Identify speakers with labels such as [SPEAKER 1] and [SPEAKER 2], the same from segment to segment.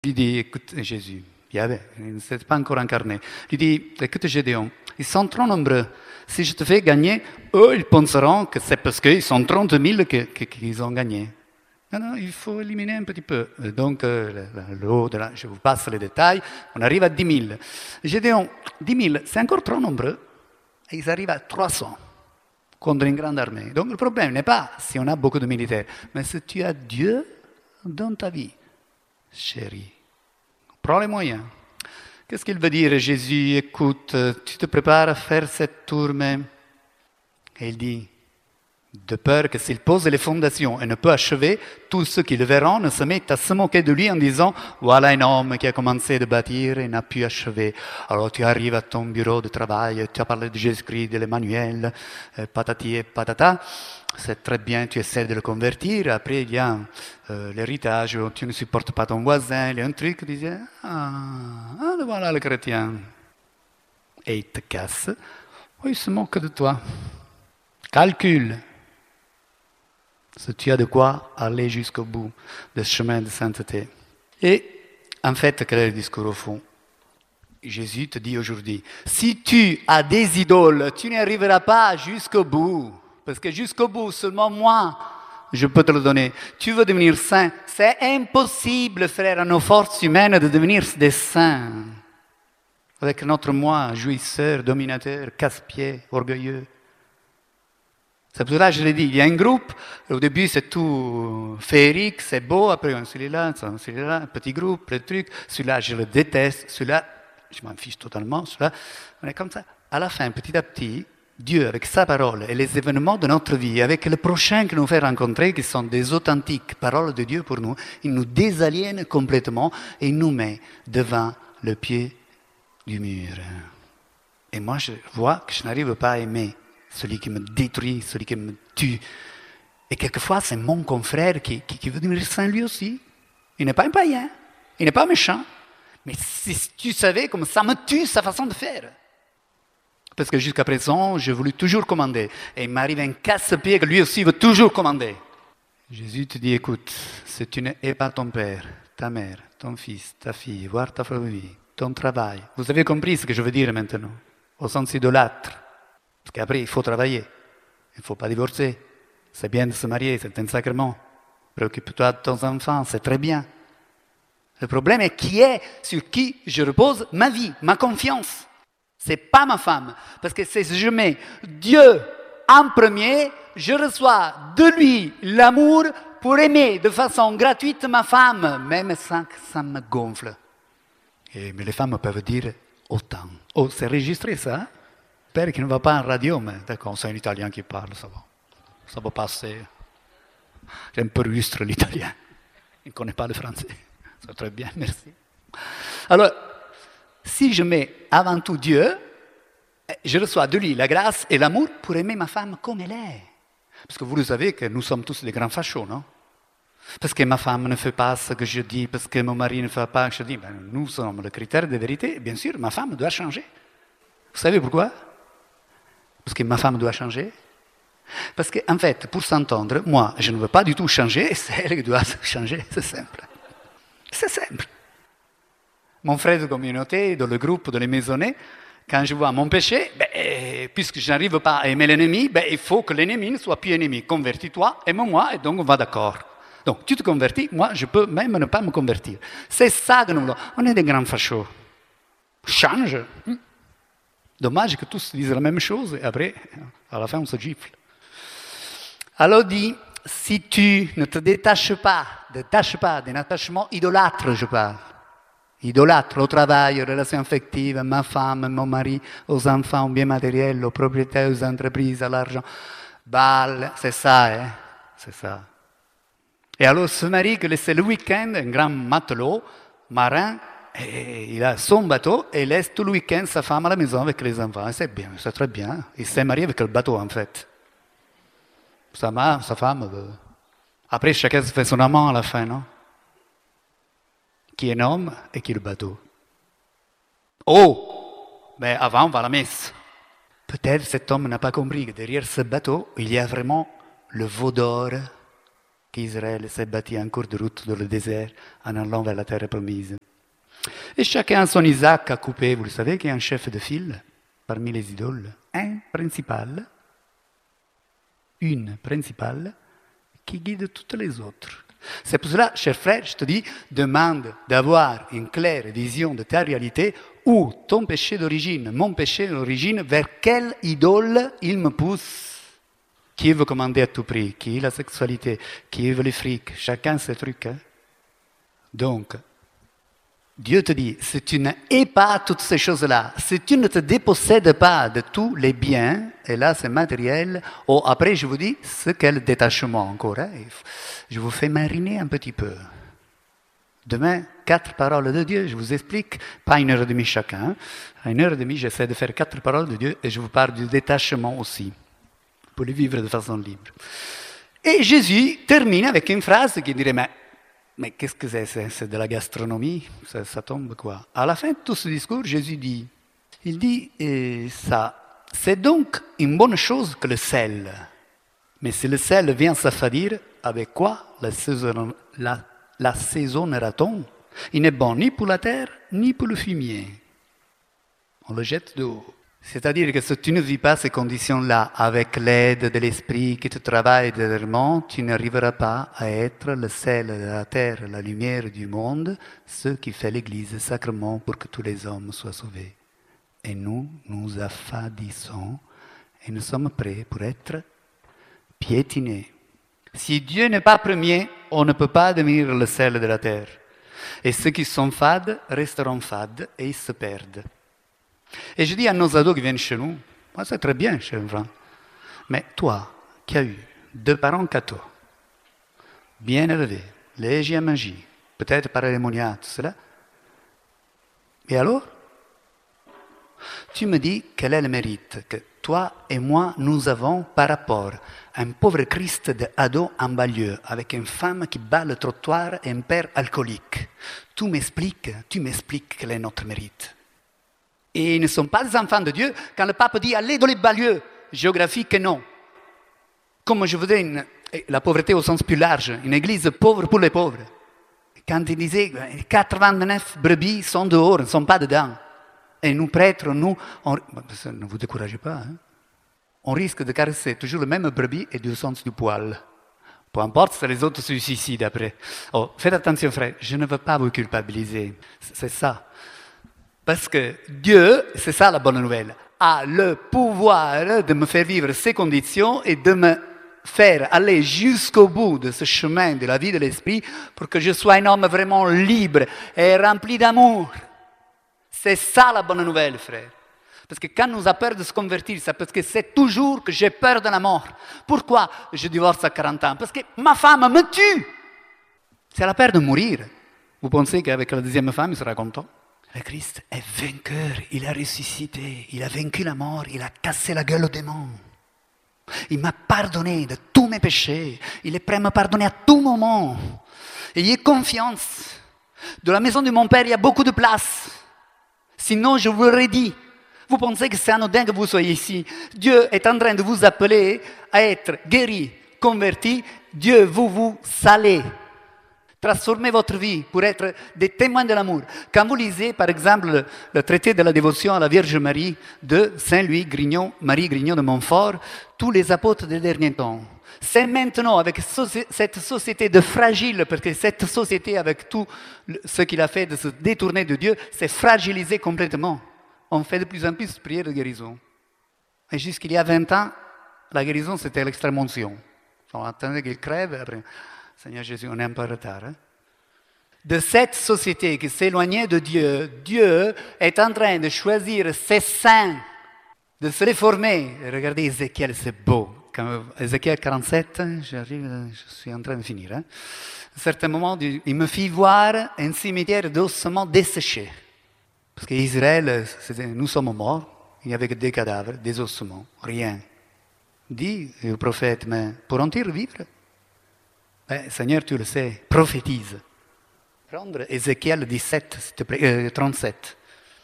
[SPEAKER 1] Il dit, écoute, Jésus, Yahvé, il ne s'est pas encore incarné. Il dit, écoute, Gédéon, ils sont trop nombreux. Si je te fais gagner, eux, ils penseront que c'est parce qu'ils sont 30 000 qu'ils ont gagné. Non, non, il faut éliminer un petit peu. Donc, je vous passe les détails, on arrive à 10 000. Gédéon, 10 000, c'est encore trop nombreux. Et ils arrivent à 300 contre une grande armée. Donc, le problème n'est pas si on a beaucoup de militaires, mais si tu as Dieu dans ta vie. Chérie, prends les moyens. Qu'est-ce qu'il veut dire, Jésus? Écoute, tu te prépares à faire cette tournée. Et il dit, de peur que s'il pose les fondations et ne peut achever, tous ceux qui le verront ne se mettent à se moquer de lui en disant, voilà un homme qui a commencé de bâtir et n'a pu achever. Alors tu arrives à ton bureau de travail, tu as parlé de Jésus-Christ, de l'Emmanuel, patati et patata. C'est très bien, tu essaies de le convertir. Après, il y a l'héritage, tu ne supportes pas ton voisin, il y a un truc, tu dis, voilà le chrétien. Et il te casse, ou il se moque de toi. Calcule. Si tu as de quoi aller jusqu'au bout de ce chemin de sainteté. Et en fait, quel est le discours au fond? Jésus te dit aujourd'hui, si tu as des idoles, tu n'y arriveras pas jusqu'au bout. Parce que jusqu'au bout, seulement moi, je peux te le donner. Tu veux devenir saint, c'est impossible, frère, à nos forces humaines de devenir des saints. Avec notre moi, jouisseur, dominateur, casse-pied, orgueilleux. C'est pour ça que je l'ai dit, il y a un groupe, au début c'est tout féerique, c'est beau, après celui-là, un petit groupe, le truc, celui-là je le déteste, celui-là je m'en fiche totalement, celui-là, on est comme ça. À la fin, petit à petit, Dieu, avec sa parole et les événements de notre vie, avec le prochain qu'il nous fait rencontrer, qui sont des authentiques paroles de Dieu pour nous, il nous désaliène complètement et il nous met devant le pied du mur. Et moi je vois que je n'arrive pas à aimer celui qui me détruit, celui qui me tue. Et quelquefois, c'est mon confrère qui veut devenir saint lui aussi. Il n'est pas un païen, il n'est pas méchant. Mais si tu savais comme ça me tue sa façon de faire. Parce que jusqu'à présent, j'ai voulu toujours commander. Et il m'arrive un casse-pied que lui aussi veut toujours commander. Jésus te dit, écoute, si tu n'es pas ton père, ta mère, ton fils, ta fille, voire ta famille, ton travail. Vous avez compris ce que je veux dire maintenant, au sens idolâtre. Parce qu'après, il faut travailler. Il ne faut pas divorcer. C'est bien de se marier, c'est un sacrement. Préoccupe-toi de ton enfant, c'est très bien. Le problème est sur qui je repose ma vie, ma confiance. Ce n'est pas ma femme. Parce que si je mets Dieu en premier, je reçois de lui l'amour pour aimer de façon gratuite ma femme, même sans que ça me gonfle. Mais les femmes peuvent dire autant. Oh, c'est enregistré ça, hein? Père qui ne va pas en radio, mais d'accord, c'est un Italien qui parle, ça va. Ça va passer. C'est un peu rustre l'italien. Il ne connaît pas le français. C'est très bien, merci. Alors, si je mets avant tout Dieu, je reçois de lui la grâce et l'amour pour aimer ma femme comme elle est. Parce que vous le savez que nous sommes tous des grands fachos, non? Parce que ma femme ne fait pas ce que je dis, parce que mon mari ne fait pas ce que je dis. Ben, nous sommes le critère de vérité. Bien sûr, ma femme doit changer. Vous savez pourquoi? Parce que ma femme doit changer. Parce qu'en fait, pour s'entendre, moi, je ne veux pas du tout changer, c'est elle qui doit changer, c'est simple. C'est simple. Mon frère de communauté, dans le groupe de les maisonnés, quand je vois mon péché, puisque je n'arrive pas à aimer l'ennemi, il faut que l'ennemi ne soit plus ennemi. Convertis-toi, aime-moi, et donc on va d'accord. Donc tu te convertis, moi je peux même ne pas me convertir. C'est ça que nous voulons. On est des grands fachos. Change. Dommage que tous disent la même chose et après, à la fin, on se gifle. Alors dit, si tu ne te détaches pas d'un attachement idolâtre, je parle. Idolâtre au travail, aux relations affectives, ma femme, mon mari, aux enfants, aux biens matériels, aux propriétés, aux entreprises, à l'argent. Balle, c'est ça, hein? C'est ça. Et alors ce mari que laissait le week-end, un grand matelot, marin, et il a son bateau et il laisse tout le week-end sa femme à la maison avec les enfants. Et c'est bien, c'est très bien. Il s'est marié avec le bateau en fait. Sa femme. Après, chacun se fait son amant à la fin, non? Qui est un homme et qui est le bateau. Oh! Mais avant, on va à la messe. Peut-être cet homme n'a pas compris que derrière ce bateau, il y a vraiment le veau d'or qu'Israël s'est bâti un cours de route dans le désert en allant vers la terre promise. Et chacun son Isaac a coupé, vous le savez, qui est un chef de file parmi les idoles. Une principale, qui guide toutes les autres. C'est pour cela, cher frère, je te dis, demande d'avoir une claire vision de ta réalité, où ton péché d'origine, mon péché d'origine, vers quelle idole il me pousse. Qui veut commander à tout prix, qui la sexualité, qui veut les frics, chacun ses trucs. Hein? Donc, Dieu te dit, si tu n'es pas toutes ces choses-là, si tu ne te dépossèdes pas de tous les biens, et là c'est matériel, après je vous dis, ce qu'est le détachement encore. Hein, je vous fais mariner un petit peu. Demain, 4 paroles de Dieu, je vous explique, pas 1h30 chacun. Hein. À 1h30, j'essaie de faire 4 paroles de Dieu et je vous parle du détachement aussi, pour le vivre de façon libre. Et Jésus termine avec une phrase qui dirait, mais qu'est-ce que c'est de la gastronomie, ça tombe quoi. À la fin de tout ce discours, Jésus dit, ça, c'est donc une bonne chose que le sel. Mais si le sel vient s'affadir, avec quoi l'assaisonnera-t-on? Il n'est bon ni pour la terre, ni pour le fumier. On le jette de haut. C'est-à-dire que si tu ne vis pas ces conditions-là avec l'aide de l'Esprit qui te travaille intérieurement, tu n'arriveras pas à être le sel de la terre, la lumière du monde, ce qui fait l'Église sacrement pour que tous les hommes soient sauvés. Et nous affadissons et nous sommes prêts pour être piétinés. Si Dieu n'est pas premier, on ne peut pas devenir le sel de la terre. Et ceux qui sont fades resteront fades et ils se perdent. Et je dis à nos ados qui viennent chez nous, moi c'est très bien chez enfant, mais toi qui as eu 2 parents cathos, bien élevés, légers à magie, peut-être parémonial, tout cela, et alors tu me dis quel est le mérite que toi et moi nous avons par rapport à un pauvre Christ d'ado en banlieue avec une femme qui bat le trottoir et un père alcoolique. Tu m'expliques quel est notre mérite. Et ils ne sont pas des enfants de Dieu quand le pape dit allez dans les banlieues géographiques, non. Comme je voudrais la pauvreté au sens plus large, une église pauvre pour les pauvres. Quand il disait 89 brebis sont dehors, ne sont pas dedans. Et nous prêtres, ne vous découragez pas, hein? On risque de caresser toujours le même brebis et du sens du poil. Peu importe si les autres se suicident après. Oh, faites attention frère, je ne veux pas vous culpabiliser, c'est ça. Parce que Dieu, c'est ça la bonne nouvelle, a le pouvoir de me faire vivre ces conditions et de me faire aller jusqu'au bout de ce chemin de la vie de l'esprit pour que je sois un homme vraiment libre et rempli d'amour. C'est ça la bonne nouvelle, frère. Parce que quand nous avons peur de se convertir, c'est parce que c'est toujours que j'ai peur de la mort. Pourquoi je divorce à 40 ans? Parce que ma femme me tue. C'est la peur de mourir. Vous pensez qu'avec la deuxième femme, il sera content? Le Christ est vainqueur, il a ressuscité, il a vaincu la mort, il a cassé la gueule aux démons. Il m'a pardonné de tous mes péchés, il est prêt à me pardonner à tout moment. Ayez confiance. De la maison de mon Père, il y a beaucoup de place. Sinon, je vous l'aurais dit. Vous pensez que c'est anodin que vous soyez ici. Dieu est en train de vous appeler à être guéri, converti. Dieu vous salez. Transformez votre vie pour être des témoins de l'amour. Quand vous lisez, par exemple, le traité de la dévotion à la Vierge Marie de Saint-Louis Grignon, Marie Grignon de Montfort, tous les apôtres des derniers temps. C'est maintenant, avec cette société de fragile, parce que cette société, avec tout ce qu'il a fait de se détourner de Dieu, s'est fragilisée complètement. On fait de plus en plus de prières de guérison. Et jusqu'il y a 20 ans, la guérison, c'était l'extrême onction. On attendait qu'il crève, après... Seigneur Jésus, on est un peu en retard. Hein? De cette société qui s'éloignait de Dieu, Dieu est en train de choisir ses saints, de se réformer. Regardez Ézéchiel, c'est beau. Quand Ézéchiel 47, je suis en train de finir. Hein? À un certain moment, il me fit voir un cimetière d'ossements desséchés. Parce qu'Israël, nous sommes morts, il n'y avait que des cadavres, des ossements, rien. Dit le prophète, mais pourront-ils revivre? Seigneur, tu le sais, prophétise. Prendre Ézéchiel 17, s'il te plaît, 37.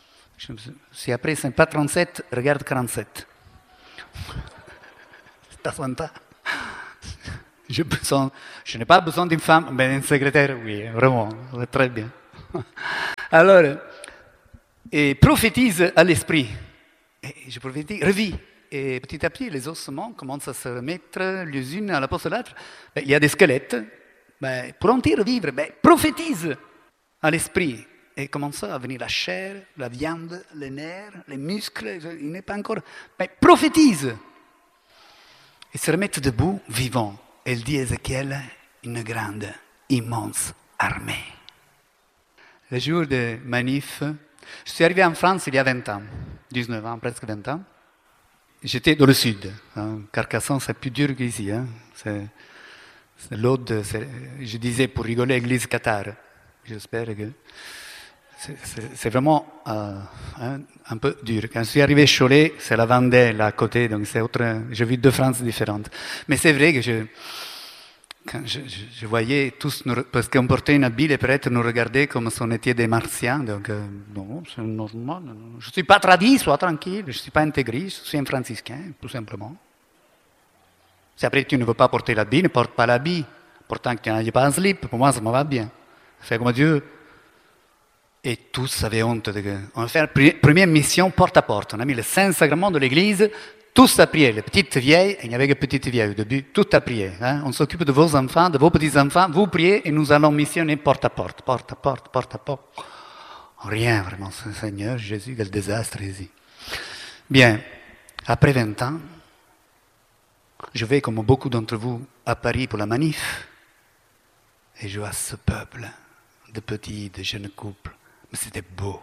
[SPEAKER 1] Si après ce n'est pas 37, regarde 47. T'as pas? Je n'ai pas besoin d'une femme, mais une secrétaire, oui, vraiment, très bien. Alors, et prophétise à l'esprit. Et je prophétise, revis. Et petit à petit, les ossements commencent à se remettre les unes à la poste de l'autre. Il y a des squelettes. Pourront-ils revivre? Prophétise à l'esprit. Et commence à venir la chair, la viande, les nerfs, les muscles. Il n'est pas encore. Mais prophétise. Et se remettre debout, vivant. Elle dit à Ézéchiel, une grande, immense armée. Le jour de manif, je suis arrivé en France il y a 20 ans, 19 ans, presque 20 ans. J'étais dans le sud. Carcassonne, c'est plus dur qu'ici. C'est l'aude, je disais pour rigoler, église Qatar. J'espère que c'est vraiment un peu dur. Quand je suis arrivé à Cholet, c'est la Vendée, là à côté, donc c'est autre. J'ai vu deux France différentes. Mais c'est vrai que quand je voyais tous, parce qu'on portait une habit, les prêtres nous regardaient comme si on était des martiens. Donc, non, c'est normal. Je ne suis pas tradit, sois tranquille. Je ne suis pas intégriste, je suis un franciscain, tout simplement. Si après tu ne veux pas porter l'habit, ne porte pas l'habit. Pourtant que tu n'as pas un slip, pour moi ça me va bien. Fais comme Dieu. Et tous avaient honte. On a fait la première mission porte à porte. On a mis les 5 sacrements de l'église. Tous à prier, les petites vieilles, il n'y avait que petites vieilles au début, tout à prier. On s'occupe de vos enfants, de vos petits-enfants, vous priez et nous allons missionner porte à porte, porte à porte, porte à porte. Rien vraiment, Seigneur Jésus, quel désastre ici. Bien, après 20 ans, je vais comme beaucoup d'entre vous à Paris pour la manif et je vois ce peuple de petits, de jeunes couples, mais c'était beau.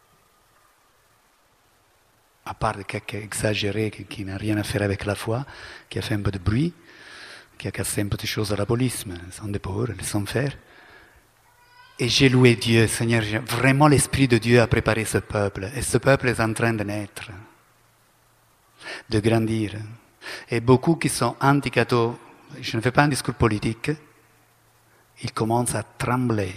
[SPEAKER 1] À part de quelques exagérés qui n'a rien à faire avec la foi, qui a fait un peu de bruit, qui a cassé un peu de choses à la police, mais sans déport, sans faire. Et j'ai loué Dieu, Seigneur, vraiment l'Esprit de Dieu a préparé ce peuple, et ce peuple est en train de naître, de grandir. Et beaucoup qui sont anti-cathos, je ne fais pas un discours politique, ils commencent à trembler.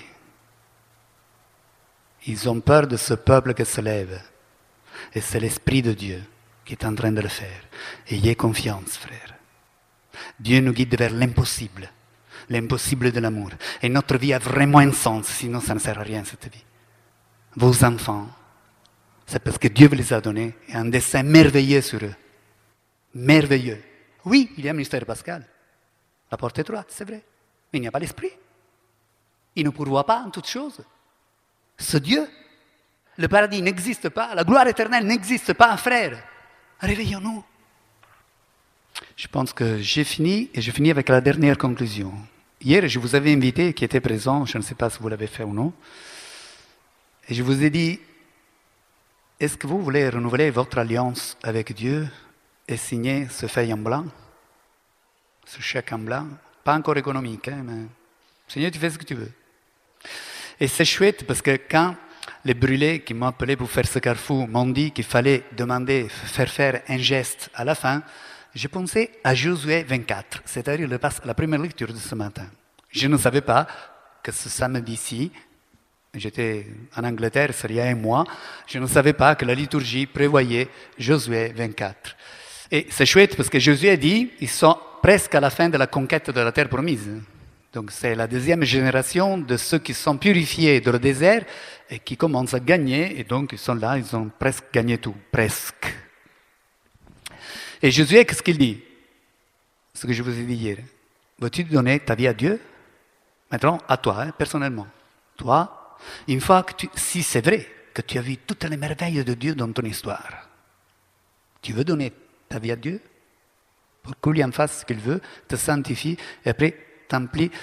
[SPEAKER 1] Ils ont peur de ce peuple qui se lève. Et c'est l'Esprit de Dieu qui est en train de le faire. Ayez confiance, frère. Dieu nous guide vers l'impossible de l'amour. Et notre vie a vraiment un sens, sinon ça ne sert à rien, cette vie. Vos enfants, c'est parce que Dieu vous les a donnés, et un dessein merveilleux sur eux. Merveilleux. Oui, il y a un mystère pascal. La porte est droite, c'est vrai. Mais il n'y a pas l'Esprit. Il ne pourvoit pas en toutes choses. Ce Dieu. Le paradis n'existe pas, la gloire éternelle n'existe pas, frère. Réveillons-nous. Je pense que j'ai fini, et je finis avec la dernière conclusion. Hier, je vous avais invité, qui était présent, je ne sais pas si vous l'avez fait ou non, et je vous ai dit, est-ce que vous voulez renouveler votre alliance avec Dieu et signer ce feuille en blanc, ce chèque en blanc, pas encore économique, mais Seigneur, tu fais ce que tu veux. Et c'est chouette parce que quand les brûlés qui m'ont appelé pour faire ce carrefour m'ont dit qu'il fallait faire un geste à la fin, j'ai pensé à Josué 24, c'est-à-dire la première lecture de ce matin. Je ne savais pas que ce samedi-ci, j'étais en Angleterre, c'est il y a un mois, je ne savais pas que la liturgie prévoyait Josué 24. Et c'est chouette parce que Josué dit, ils sont presque à la fin de la conquête de la terre promise. Donc c'est la deuxième génération de ceux qui sont purifiés dans le désert et qui commencent à gagner, et donc ils sont là, ils ont presque gagné tout, presque. Et Josué, qu'est-ce qu'il dit? Ce que je vous ai dit hier. Veux-tu donner ta vie à Dieu? Maintenant, à toi, personnellement. Toi, une fois que si c'est vrai que tu as vu toutes les merveilles de Dieu dans ton histoire, tu veux donner ta vie à Dieu pour qu'il lui en fasse ce qu'il veut, te sanctifie, et après t'emplit,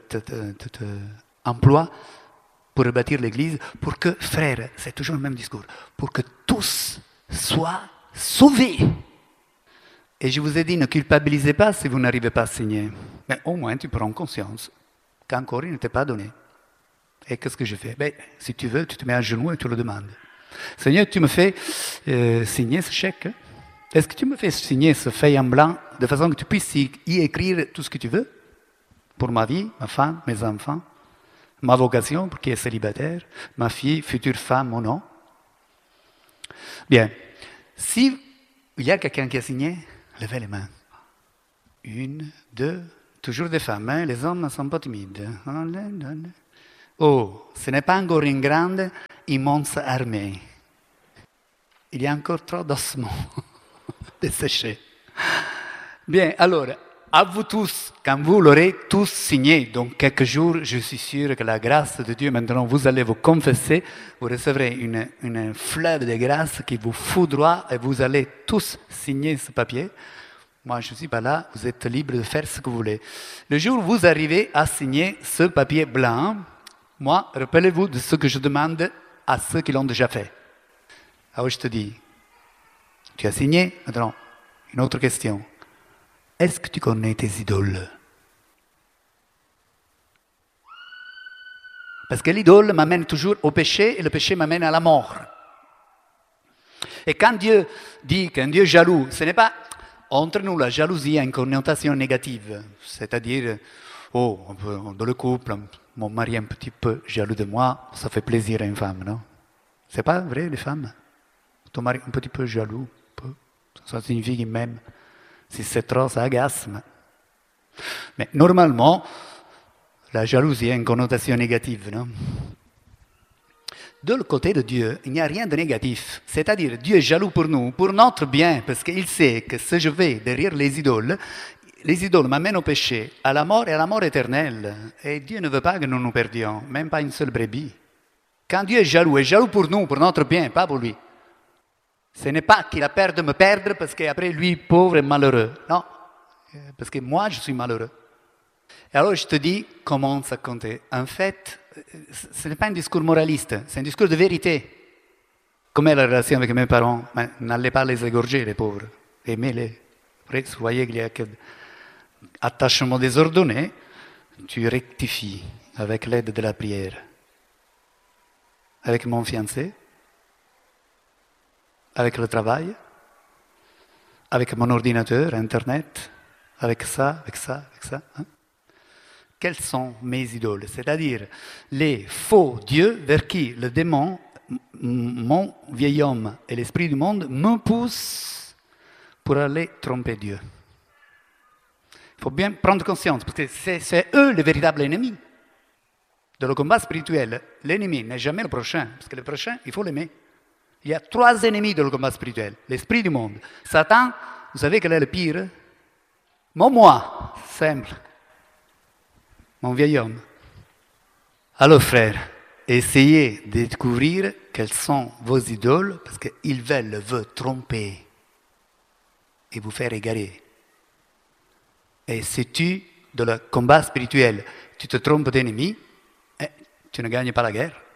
[SPEAKER 1] emploie pour rebâtir l'Église, pour que, frère, c'est toujours le même discours, pour que tous soient sauvés. Et je vous ai dit, ne culpabilisez pas si vous n'arrivez pas à signer. Mais au moins, tu prends conscience qu'encore il ne t'est pas donné. Et qu'est-ce que je fais? Si tu veux, tu te mets à genoux et tu le demandes. Seigneur, tu me fais signer ce chèque? Est-ce que tu me fais signer ce feuille en blanc de façon que tu puisses y écrire tout ce que tu veux? Pour ma vie, ma femme, mes enfants, ma vocation, pour qui est célibataire, ma fille, future femme ou non. Bien. Si il y a quelqu'un qui a signé, levez les mains. 1, 2, Toujours des femmes, hein? Les hommes sont pas timides. Oh, ce n'est pas encore une grande, immense armée. Il y a encore trop d'ossements desséchés. Bien, alors, à vous tous, quand vous l'aurez tous signé, dans quelques jours, je suis sûr que la grâce de Dieu, maintenant vous allez vous confesser, vous recevrez une fleuve de grâce qui vous foudroie et vous allez tous signer ce papier. Moi, je ne suis pas là, vous êtes libre de faire ce que vous voulez. Le jour où vous arrivez à signer ce papier blanc, moi, rappelez-vous de ce que je demande à ceux qui l'ont déjà fait. Alors je te dis, tu as signé? Maintenant, une autre question. Est-ce que tu connais tes idoles? Parce que l'idole m'amène toujours au péché et le péché m'amène à la mort. Et quand Dieu dit qu'un Dieu jaloux, ce n'est pas entre nous la jalousie a une connotation négative. C'est-à-dire, oh, dans le couple, mon mari est un petit peu jaloux de moi, ça fait plaisir à une femme, non? C'est pas vrai, les femmes? Ton mari est un petit peu jaloux, ça signifie qu'il m'aime. Si c'est trop, ça agace. Mais normalement, la jalousie a une connotation négative, non? De le côté de Dieu, il n'y a rien de négatif. C'est-à-dire, Dieu est jaloux pour nous, pour notre bien, parce qu'il sait que si je vais derrière les idoles m'amènent au péché, à la mort et à la mort éternelle. Et Dieu ne veut pas que nous nous perdions, même pas une seule brebis. Quand Dieu est jaloux pour nous, pour notre bien, pas pour lui. Ce n'est pas qu'il a peur de me perdre parce qu'après lui, pauvre et malheureux. Non, parce que moi, je suis malheureux. Et alors je te dis, commence à compter. En fait, ce n'est pas un discours moraliste, c'est un discours de vérité. Comme est la relation avec mes parents? N'allez pas les égorger, les pauvres. Aimez-les. Après, si vous voyez qu'il y a un attachement désordonné, tu rectifies avec l'aide de la prière. Avec mon fiancé, avec le travail, avec mon ordinateur, Internet, avec ça. Hein? Quels sont mes idoles? C'est-à-dire les faux dieux vers qui le démon, mon vieil homme et l'esprit du monde me poussent pour aller tromper Dieu. Il faut bien prendre conscience, parce que c'est eux le véritable ennemi. Dans le combat spirituel, l'ennemi n'est jamais le prochain, parce que le prochain, il faut l'aimer. Il y a 3 ennemis dans le combat spirituel. L'esprit du monde. Satan, vous savez quel est le pire? Mon moi, simple. Mon vieil homme. Alors frère, essayez de découvrir quelles sont vos idoles, parce qu'ils veulent vous tromper et vous faire égarer. Et si tu, dans le combat spirituel, tu te trompes d'ennemi, tu ne gagnes pas la guerre.